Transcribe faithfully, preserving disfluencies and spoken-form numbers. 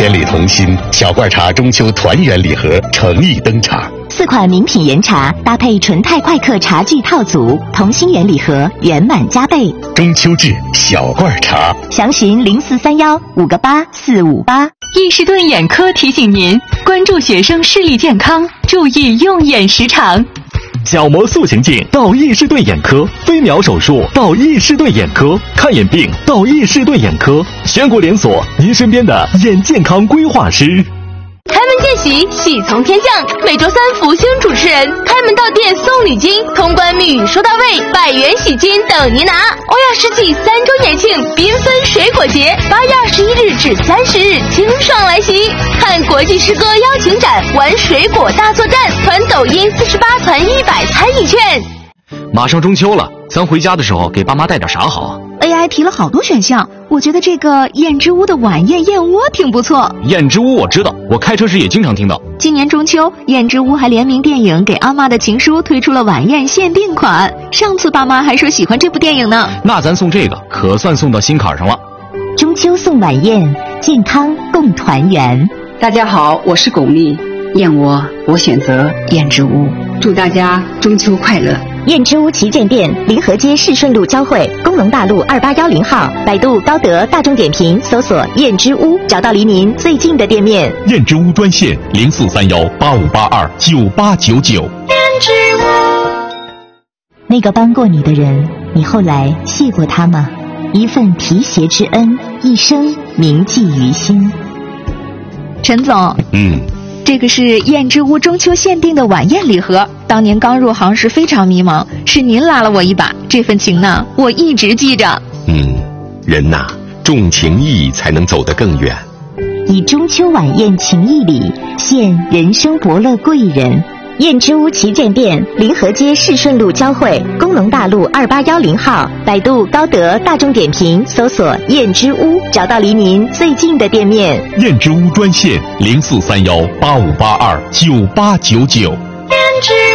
千里同心，小罐茶中秋团圆礼盒诚意登场。 四款名品原茶搭配纯泰快客茶具套组，同心圆礼盒圆满加倍。 中秋至小罐茶， 详询零四三幺五个八四五八。 易士顿眼科提醒您关注学生视力健康，注意用眼时长。 角膜塑形镜到易士顿眼科，飞秒手术到易士顿眼科，看眼病到易士顿眼科，全国连锁，您身边的眼健康规划师。 开门见喜，喜从天降。每周三福星主持人开门到店送礼金，通关密语收到位，百元喜金等您拿。欧亚世纪三周年庆缤纷水果节，八月二十一日至三十日清爽来袭。看国际诗歌邀请展，玩水果大作战，团抖音四十八团一百参与券。 马上中秋了，咱回家的时候给爸妈带点啥好啊？ A I 提了好多选项，我觉得这个燕之屋的晚宴燕窝挺不错。 燕之屋我知道，我开车时也经常听到。 今年中秋，燕之屋还联名电影《给阿妈的情书》推出了晚宴限定款。上次爸妈还说喜欢这部电影呢。 那咱送这个，可算送到心坎上了。 中秋送晚宴，健康共团圆。 大家好，我是巩俐，燕窝我选择燕之屋，祝大家中秋快乐。 燕之屋旗舰店，临河街市顺路交汇，工农大路二八幺零号，百度、高德、大众点评搜索“燕之屋”，找到离您最近的店面。 燕之屋专线零四三幺八五八二九八九九。 燕之屋。 那个帮过你的人，你后来谢过他吗？一份提携之恩，一生铭记于心。 陈总， 嗯。 这个是燕之屋中秋限定的晚宴礼盒，当年刚入行时非常迷茫，是您拉了我一把，这份情呢，我一直记着。 嗯，人呐，重情义才能走得更远。 以中秋晚宴情谊礼，献人生伯乐贵人。燕之屋旗舰店，临河街市顺路交汇，工农大路二八幺零号，百度、高德、大众点评搜索“燕之屋”，找到离您最近的店面。 燕之屋专线零四三幺八五八二九八九九。 燕之